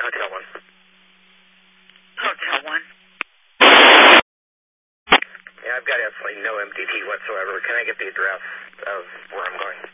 Hotel 1. Hotel 1. Yeah, I've got absolutely no MDT whatsoever. Can I get the address of where I'm going?